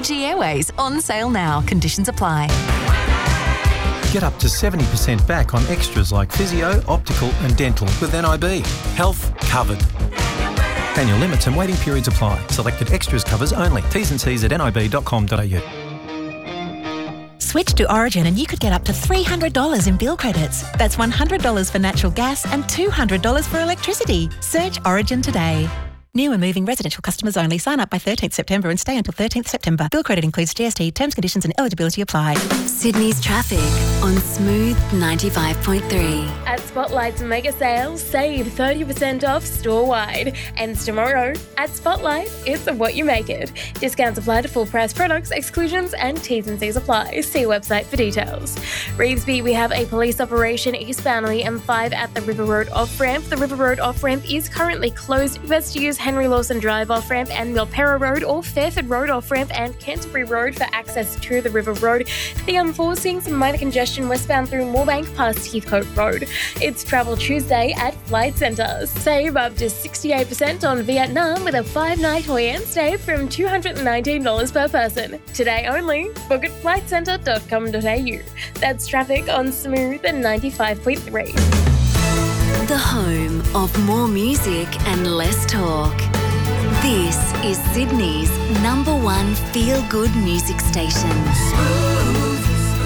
Fiji Airways, on sale now. Conditions apply. Get up to 70% back on extras like physio, optical and dental with NIB. Health covered. Annual limits and waiting periods apply. Selected extras covers only. T's and C's at nib.com.au. Switch to Origin and you could get up to $300 in bill credits. That's $100 for natural gas and $200 for electricity. Search Origin today. New and moving residential customers only. Sign up by 13th September and stay until 13th September. Bill credit includes GST. Terms, conditions and eligibility apply. Sydney's traffic on Smooth 95.3. At Spotlight's mega sale, save 30% off store-wide. Ends tomorrow. At Spotlight, it's what you make it. Discounts apply to full price products, exclusions and T's and C's apply. See website for details. Revesby, we have a police operation eastbound on the M5 at the River Road off-ramp. The River Road off-ramp is currently closed. Best to use Henry Lawson Drive off-ramp and Milpera Road or Fairford Road off-ramp and Canterbury Road for access to the River Road. The M4 seeing some minor congestion westbound through Moorebank past Heathcote Road. It's Travel Tuesday at Flight Centre. Save up to 68% on Vietnam with a 5-night Hoi An stay from $219 per person. Today only. Book at flightcentre.com.au. That's traffic on Smooth and 95.3. The home of more music and less talk. This is Sydney's #1 feel-good music station. Smooth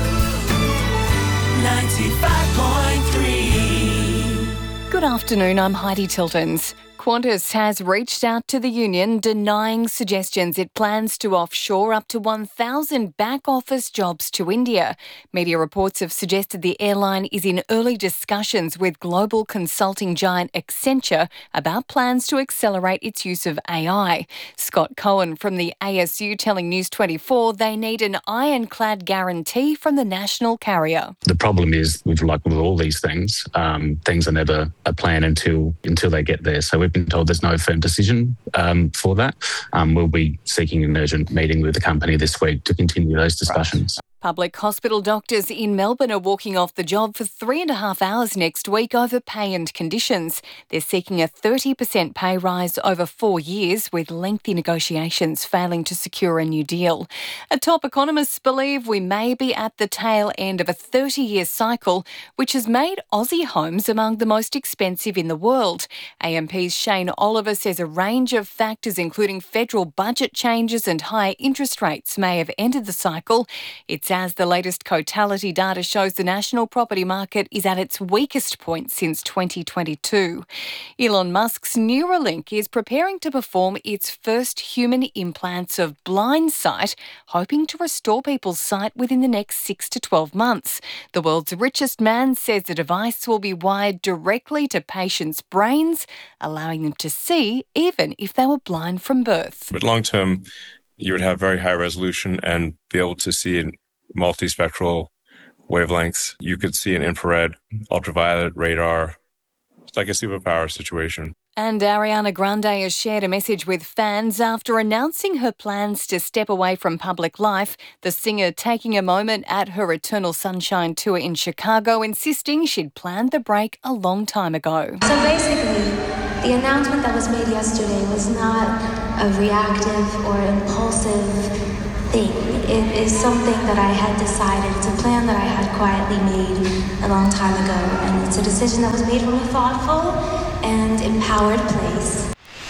95.3. Good afternoon, I'm Heidi Tiltons. Qantas has reached out to the union denying suggestions it plans to offshore up to 1,000 back-office jobs to India. Media reports have suggested the airline is in early discussions with global consulting giant Accenture about plans to accelerate its use of AI. Scott Cohen from the ASU telling News 24 they need an ironclad guarantee from the national carrier. The problem is, with all these things, things are never a plan until they get there. So we've been told there's no firm decision for that. We'll be seeking an urgent meeting with the company this week to continue those discussions. Public hospital doctors in Melbourne are walking off the job for 3.5 hours next week over pay and conditions. They're seeking a 30% pay rise over 4 years, with lengthy negotiations failing to secure a new deal. Top economists believe we may be at the tail end of a 30-year cycle, which has made Aussie homes among the most expensive in the world. AMP's Shane Oliver says a range of factors, including federal budget changes and higher interest rates, may have ended the cycle. It's as the latest Cotality data shows the national property market is at its weakest point since 2022. Elon Musk's Neuralink is preparing to perform its first human implants of blind sight, hoping to restore people's sight within the next 6 to 12 months. The world's richest man says the device will be wired directly to patients' brains, allowing them to see even if they were blind from birth. But long term, you would have very high resolution and be able to see in multispectral wavelengths. You could see an infrared, ultraviolet, radar. It's like a superpower situation. And Ariana Grande has shared a message with fans after announcing her plans to step away from public life. The singer taking a moment at her Eternal Sunshine tour in Chicago, insisting she'd planned the break a long time ago. So basically, the announcement that was made yesterday was not a reactive or impulsive thing. It is something that I had decided. It's a plan that I had quietly made a long time ago, and it's a decision that was made from a thoughtful and empowered place.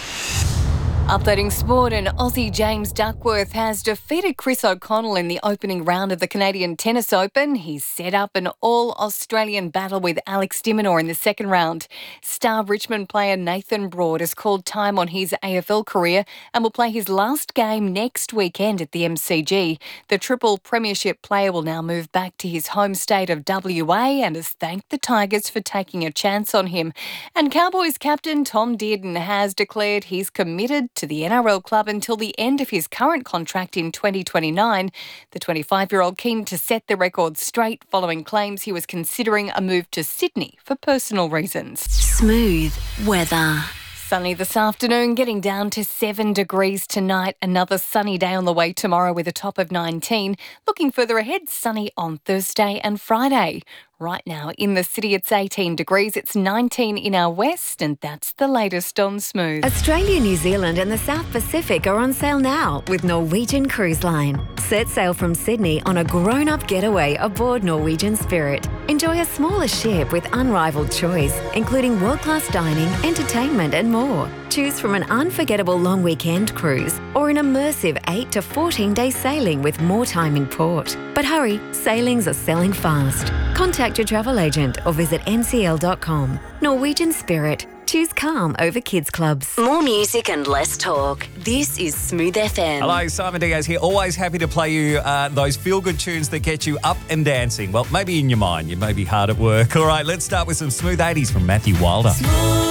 Updating sport, and Aussie James Duckworth has defeated Chris O'Connell in the opening round of the Canadian Tennis Open. He's set up an all-Australian battle with Alex de Minaur in the second round. Star Richmond player Nathan Broad has called time on his AFL career and will play his last game next weekend at the MCG. The triple premiership player will now move back to his home state of WA and has thanked the Tigers for taking a chance on him. And Cowboys captain Tom Dearden has declared he's committed to the NRL club until the end of his current contract in 2029. The 25-year-old keen to set the record straight following claims he was considering a move to Sydney for personal reasons. Smooth weather. Sunny this afternoon, getting down to 7 degrees tonight. Another sunny day on the way tomorrow with a top of 19. Looking further ahead, sunny on Thursday and Friday. Right now in the city, it's 18 degrees. It's 19 in our west, and that's the latest on Smooth. Australia, New Zealand and the South Pacific are on sale now with Norwegian Cruise Line. Set sail from Sydney on a grown-up getaway aboard Norwegian Spirit. Enjoy a smaller ship with unrivaled choice, including world-class dining, entertainment and more. Choose from an unforgettable long weekend cruise or an immersive 8 to 14-day sailing with more time in port. But hurry, sailings are selling fast. Contact your travel agent or visit ncl.com. Norwegian Spirit. Choose calm over kids clubs. More music and less talk. This is Smooth FM. Hello, Simon Diaz here. Always happy to play you those feel-good tunes that get you up and dancing. Well, maybe in your mind. You may be hard at work. All right, let's start with some Smooth 80s from Matthew Wilder.